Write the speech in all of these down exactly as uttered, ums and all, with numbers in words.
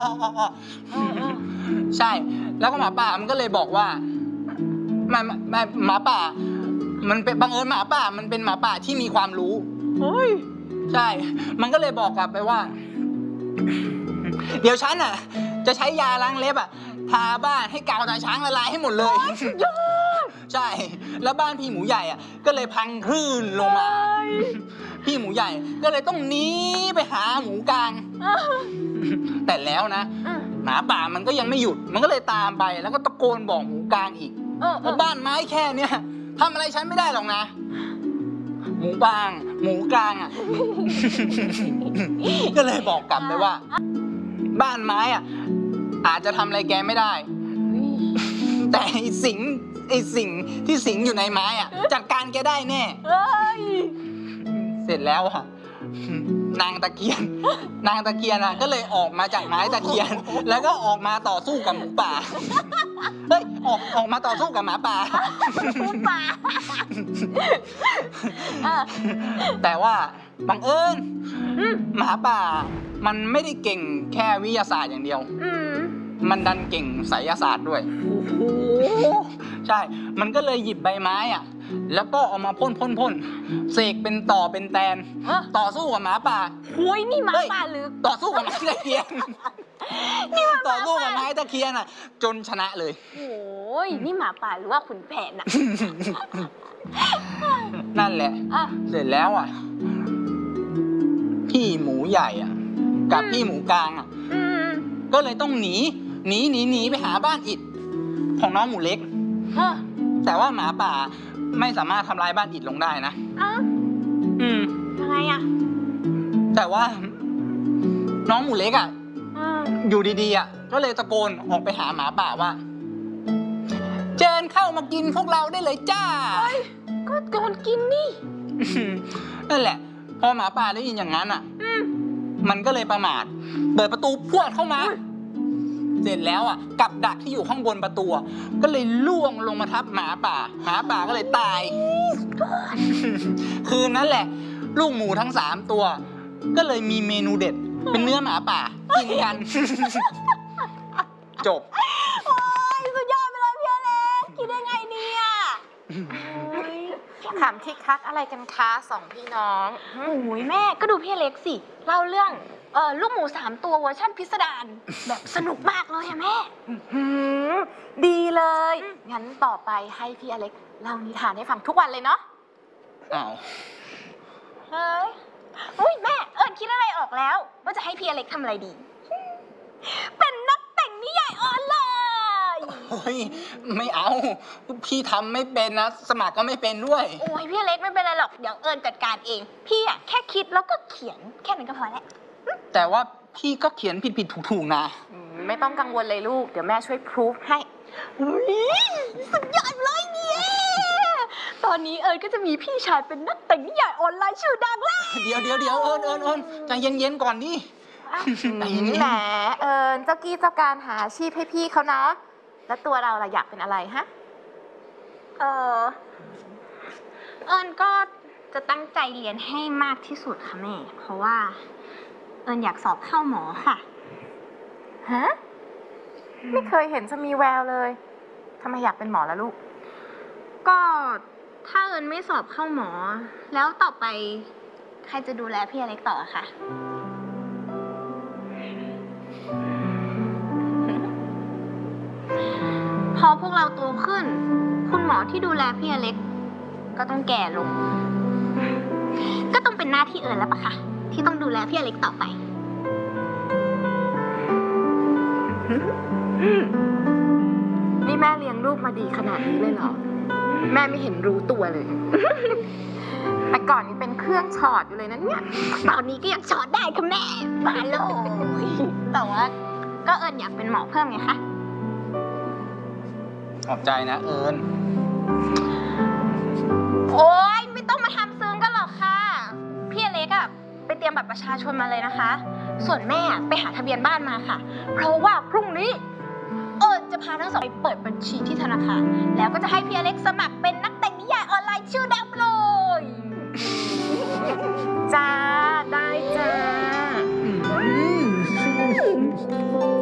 ใช่แล้วก็หมาป่ามันก็เลยบอกว่าหมาหมาป่ามันเป็นบังเอิญหมาป่ามันเป็นหมาป่าที่มีความรู้เฮ้ยใช่มันก็เลยบอกกลับไปว่าเดี๋ยวฉันอ่ะจะใช้ยาล้างเล็บอ่ะทาบ้านให้กาวตาช้างละลายให้หมดเลยใช่แล้วบ้านพี่หมูใหญ่อ่ะก็เลยพังคลื่นลงมาพี่หมูใหญ่ก็เลยต้องหนีไปหาหมูกลางแต่แล้วนะหมาป่ามันก็ยังไม่หยุดมันก็เลยตามไปแล้วก็ตะโกนบอกหมูกลางอีกว่าบ้านไม้แค่เนี้ยทำอะไรฉันไม่ได้หรอกนะหมูกลางหมูกลางอ่ะก็เลยบอกกลับไปว่าบ้านไม้อ่ะอาจจะทำอะไรแกไม่ได้แต่ไอ้สิงไอ้สิ่งที่สิงอยู่ในไม้อ่ะจัดการแกได้แน่เสร็จแล้วอ่ะนางตะเคียนนางตะเคียนอ่ะก็เลยออกมาจากไม้ตะเคียนแล้วก็ออกมาต่อสู้กับหมูป่าเฮ้ยออกออกมาต่อสู้กับหมาป่าหมูป่าแต่ว่าบังเอิญหมาป่ามันไม่ได้เก่งแค่วิทยาศาสตร์อย่างเดียวมันดันเก่งไสยศาสตร์ด้วยใช่มันก็เลยหยิบใบไม้อ่ะแล้วก็เอามาพ่นพ่นพ่นเสกเป็นต่อเป็นแตนต่อสู้กับหมาป่าหุยนี่หมาป่าหรือต่อสู้กับไม้ตะเคียนต่อสู้กับไม้ตะเคียนอ่ะจนชนะเลยโอ้ยนี่หมาป่าหรือว่าขุนแผนอ่ะนั่นแหละเสร็จแล้วอ่ะพี่หมูใหญ่อ่ะกับพี่หมูกลางอ่ะก็เลยต้องหนีหนีหนีหนีไปหาบ้านอิฐของน้องหมูเล็กแต่ว่าหมาป่าไม่สามารถทำลายบ้านอิฐลงได้นะอืมยังไงอ่ะแต่ว่าน้องหมูเล็กอ่ะอยู่ดีๆอ่ะก็เลยตะโกนออกไปหาหมาป่าว่าเชิญเข้ามากินพวกเราได้เลยจ้าก็โดนกินนี่นั่นแหละพอหมาป่าได้ยินอย่างนั้นอ่ะมันก็เลยประมาทเปิดประตูพรวดเข้ามาเสร็จแล้วอ่ะกับดักที่อยู่ข้างบนประตูก็เลยล่วงลงมาทับหมาป่าหมาป่าก็เลยตายคืนนั้นแหละลูกหมูทั้งสามตัวก็เลยมีเมนูเด็ดเป็นเนื้อหมาป่ากินกันจบโอ้ยสุดยอดไปเลยพี่อเล็กคิดได้ไงเนี่ยขำคิกคักอะไรกันคะสองพี่น้องโอ้ยแม่ก็ดูพี่อเล็กสิเล่าเรื่องเออลูกหมูสามตัวเวอร์ชันพิสดารแบบสนุกมากเลยอะแม่ดีเลยงั้นต่อไปให้พี่อเล็กเล่านิทานให้ฟังทุกวันเลยเนาะอ้าวเฮ้ยอุ้ยแม่เอิญคิดอะไรออกแล้วว่าจะให้พี่อเล็กทำอะไรดีเป็นนักแต่งนิยายออนไลน์เฮ้ยไม่เอาพี่ทำไม่เป็นนะสมัครก็ไม่เป็นด้วยโอ้ยพี่อเล็กไม่เป็นไรหรอกเดี๋ยวเอิญจัดการเองพี่อะแค่คิดแล้วก็เขียนแค่นั้นก็พอแล้วแต่ว่าพี่ก็เขียนผิดผิดถูกถูกนะไม่ต้องกังวลเลยลูกเดี๋ยวแม่ช่วยพรูฟให้สุดยอดเลยเนี่ยตอนนี้เอิญก็จะมีพี่ชายเป็นนักแต่งนิยายออนไลน์ชื่อดังแล้วเดี๋ยวเดี๋ยวเดี๋ยวเอิญเอิญเอิญใจเย็นๆก่อนดิแหมเอิญเจ้ากี้เจ้าการหาอาชีพให้พี่เขานะแล้วตัวเราล่ะอยากเป็นอะไรฮะเออเอิญก็จะตั้งใจเรียนให้มากที่สุดค่ะแม่เพราะว่าเอิญอยากสอบเข้าหมอค่ะฮะไม่เคยเห็นจะมีแววเลยทำไมอยากเป็นหมอล่ะลูกก็ถ้าเอิญไม่สอบเข้าหมอแล้วต่อไปใครจะดูแลพี่อเล็กต่อคะพอพวกเราโตขึ้นคุณหมอที่ดูแลพี่อเล็กก็ต้องแก่ลงก็ต้องเป็นหน้าที่เอิญแล้วปะคะที่ต้องดูแลพี่อเล็กต่อไปนี่แม่เลี้ยงลูกมาดีขนาดนี้เลยเหรอแม่ไม่เห็นรู้ตัวเลยแต่ก่อนนี้เป็นเครื่องช็อตอยู่เลยนะเนี่ยตอนนี้ก็อยากช็อตได้ค่ะแม่มาเลยแต่ว่าก็เอิญอยากเป็นหมอเพิ่มไงคะขอบใจนะเอิญโอ๊ยไม่ต้องมาทำซึ้งกันหรอกค่ะพี่อเล็กอะไปเตรียมบัตรประชาชนมาเลยนะคะส่วนแม่ไปหาทะเบียนบ้านมาค่ะเพราะว่าพรุ่งนี้เอิญจะพาทั้งสองไปเปิดบัญชีที่ธนาคารแล้วก็จะให้พี่อเล็กสมัครเป็นนักแต่งนิยายออนไลน์ชื่อดังเลยจ้าได้จ้า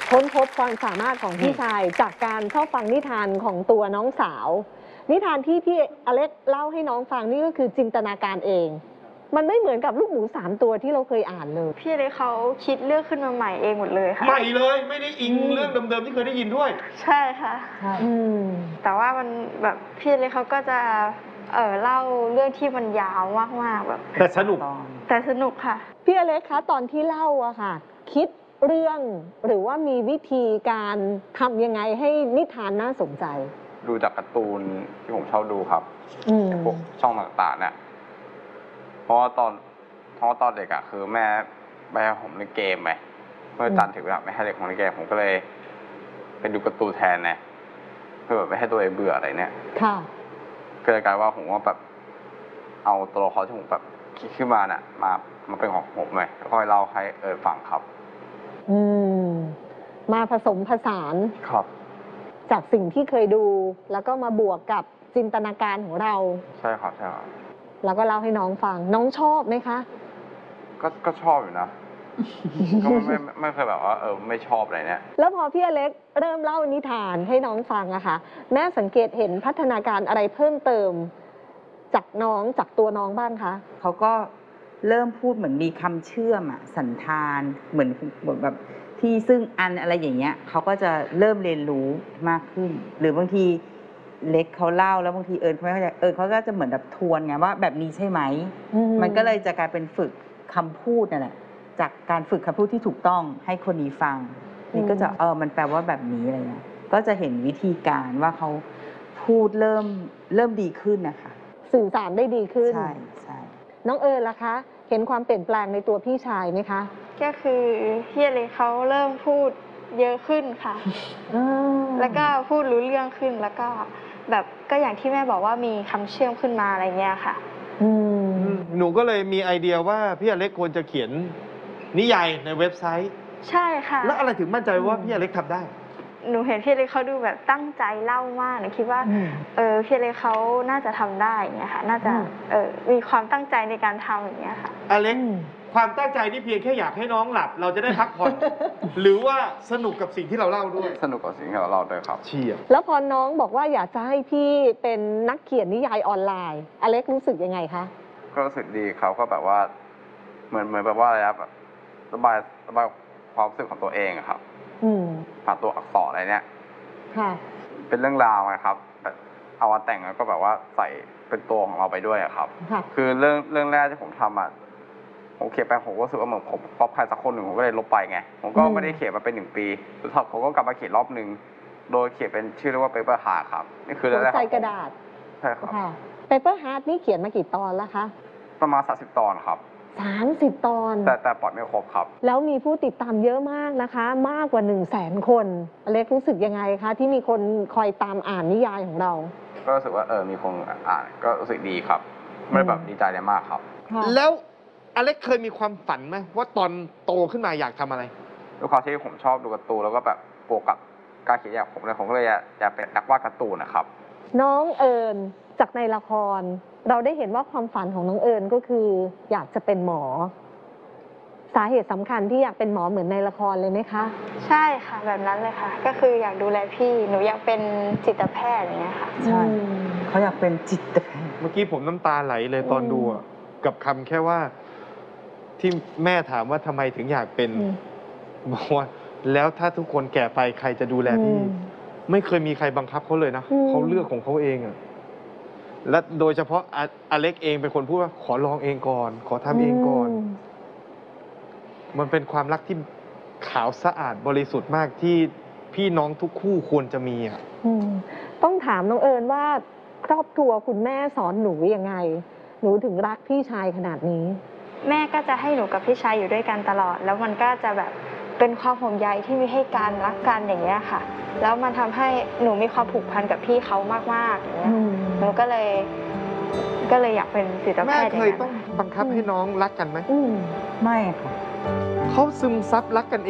ค้นพบความสามารถของพี่ชายจากการชอบฟังนิทานของตัวน้องสาว นิทานที่พี่อเล็กเล่าให้น้องฟังนี่ก็คือจินตนาการเอง มันไม่เหมือนกับลูกหมูสามตัวที่เราเคยอ่านเลยพี่เลยเขาคิดเรื่องขึ้นมาใหม่เองหมดเลยค่ะใหม่เลยไม่ได้อิงเรื่องเดิมๆที่เคยได้ยินด้วยใช่ค่ะอืมแต่ว่ามันแบบพี่เลยเขาก็จะเออเล่าเรื่องที่มันยาวมากๆแบบแต่สนุกแต่สนุกค่ะพี่อเล็กคะตอนที่เล่าอะค่ะ คิดเรื่องหรือว่ามีวิธีการทำยังไงให้นิทานน่าสนใจดูจากการ์ตูนที่ผมชอบดูครับอืมพวกช่องต่างๆเนี่ยเพราะว่าตอนเพราะว่าตอนเด็กอะคือแม่ไม่ให้ผมเล่นเกมไปเมื่อจันทร์ถึงเวลาไม่ให้เด็กผมเล่นเกมผมก็เลยไปดูการ์ตูนแทนเนี่ยเพื่อแบบไม่ให้ตัวเองเบื่ออะไรเนี่ยค่ะก็เลยกลายว่าผมว่าแบบเอาตัวละครที่ผมแบบคิดขึ้นมาเนี่ยมามาเป็นของผมเลยแล้วก็เล่าให้เอิญฟังครับอืม มาผสมผสานครับจากสิ่งที่เคยดู แล้วก็มาบวกกับจินตนาการของเราใช่ครับใช่ครับแล้วก็เล่าให้น้องฟัง น้องชอบไหมคะก็ก็ชอบอยู่นะ ก็ไม่ไม่ไม่เคยแบบว่าเออไม่ชอบอะไรเนี่ยแล้วพอพี่อเล็กเริ่มเล่านิทานให้น้องฟังอะค่ะ แม่สังเกตเห็นพัฒนาการอะไรเพิ่มเติม จากน้องจากตัวน้องบ้างคะเขาก็เริ่มพูดเหมือนมีคำเชื่อมอะสันธานเหมือนเหมือนแบบที่ซึ่งอันอะไรอย่างเงี้ยเขาก็จะเริ่มเรียนรู้มากขึ้น หรือบางทีเล็กเขาเล่าแล้วบางทีเอิญเขาไม่เข้าใจเอิญเขาก็จะเหมือนแบบทวนไงว่าแบบนี้ใช่ไหมอืมมันก็เลยจะกลายเป็นฝึกคำพูดนั่นแหละจากการฝึกคำพูดที่ถูกต้องให้คนนี้ฟังนี่ก็จะเออมันแปลว่าแบบนี้อะไรเงี้ยก็จะเห็นวิธีการว่าเขาพูดเริ่มเริ่มดีขึ้นนะคะสื่อสารได้ดีขึ้นใช่ใช่น้องเอิญล่ะคะ เห็นความเปลี่ยนแปลงในตัวพี่ชายไหมคะก็คือพี่เลยเขาเริ่มพูดเยอะขึ้นค่ะ แล้วก็พูดรู้เรื่องขึ้นแล้วก็แบบก็อย่างที่แม่บอกว่ามีคำเชื่อมขึ้นมาอะไรเงี้ยค่ะอืมหนูก็เลยมีไอเดียว่าพี่อเล็กควรจะเขียนนิยายในเว็บไซต์ใช่ค่ะแล้วอะไรถึงมั่นใจว่าพี่อเล็กทำได้หนูเห็นพี่เลยเขาดูแบบตั้งใจเล่ามากหนูคิดว่าอืมเออพี่เลยเขาน่าจะทำได้อย่างเงี้ยค่ะ น่าจะอืมเออมีความตั้งใจในการทำอย่างเงี้ยค่ะอเล็ก ความตั้งใจนี่เพียงแค่อยากให้น้องหลับ เราจะได้พักผ่อน หรือว่าสนุกกับสิ่งที่เราเล่าด้วยสนุกกับสิ่งที่เราเล่าด้วยครับเชียร์แล้วพอน้องบอกว่าอยากจะให้พี่เป็นนักเขียนนิยายออนไลน์ อเล็กรู้สึกยังไงคะก็รู้สึกดีเขาก็แบบว่า เหมือนเหมือนแบบว่าอะไรครับแบบระบายระบายความรู้สึกของตัวเองอะครับอืมผ่านตัวอักษรอะไรเนี่ยค่ะเป็นเรื่องราวนะครับแบบเอามาแต่งแล้วก็แบบว่าใส่เป็นตัวของเราไปด้วยอะครับค่ะคือเรื่องเรื่องแรกที่ผมทำอ่ะผมเขียนไปผมก็รู้สึกว่าเหมือนผมป๊อปใครสักคนหนึ่งผมก็เลยลบไปไงผมก็อืมไม่ได้เขียนมาเป็นหนึ่งปีสุดท้ายผมก็กลับมาเขียนรอบหนึ่งโดยเขียนเป็นชื่อเรียกว่า Paper Heart ครับนี่คือหัเรื่องวแรกใจของผมกระดาษใช่ครับค่ะ Paper Heart นี่เขียนมากี่ตอนแล้วคะประมาณสามสิบตอนครับสามสิบตอนแต่แต่ปล่อยไม่ครบครับแล้วมีผู้ติดตามเยอะมากนะคะ มากกว่าหนึ่งแสนคน อเล็กรู้สึกยังไงคะ ที่มีคนคอยตามอ่านนิยายของเราก็รู้สึกว่าเออมีคนอ่านก็รู้สึกดีครับไม่ได้แบบดีใจเลยมากครับค่ะแล้วอเล็กเคยมีความฝันไหมว่าตอนโตขึ้นมาอยากทำอะไรด้วยความที่ผมชอบดูการ์ตูนแล้วก็แบบบวกกับการเขียนอย่างผมเลยผมก็เลยอยากเป็นนักวาดการ์ตูนนะครับน้องเอิญจากในละคร เราได้เห็นว่าความฝันของน้องเอิญก็คือ อยากจะเป็นหมอ สาเหตุสำคัญที่อยากเป็นหมอเหมือนในละครเลยไหมคะใช่ค่ะแบบนั้นเลยค่ะ ก็คืออยากดูแลพี่หนูอยากเป็นจิตแพทย์อย่างเงี้ยค่ะใช่อืมเขาอยากเป็นจิตแพทย์เมื่อกี้ผมน้ำตาไหลเลยตอนดูอะกับคำแค่ว่า ที่แม่ถามว่าทำไมถึงอยากเป็นอืมบอกว่า แล้วถ้าทุกคนแก่ไปใครจะดูแลพี่อืมไม่เคยมีใครบังคับเขาเลยนะอืมเขาเลือกของเขาเองอะและโดยเฉพาะออเล็กเองเป็นคนพูดว่าขอลองเองก่อน ขอทำเองก่อนมมันเป็นความรักที่ขาวสะอาดบริสุทธิ์มากที่พี่น้องทุกคู่ควรจะมีอ่ะอืมต้องถามน้องเอิญว่าครอบครัวคุณแม่สอนหนูยังไง หนูถึงรักพี่ชายขนาดนี้แม่ก็จะให้หนูกับพี่ชายอยู่ด้วยกันตลอด แล้วมันก็จะแบบเป็นความห่วงใยที่มีให้กันรักกันอย่างเงี้ยค่ะ แล้วมันทำให้หนูมีความผูกพันกับพี่เขามากๆอย่างเงี้ยอืมหนูก็เลย ก็เลยอยากเป็นจิตแพแม่ทย์อเคย่างยนั้นต้องบังคับให้น้องรักกันไหมอืมไม่ค่ะเขาซึมซับรักกันเอง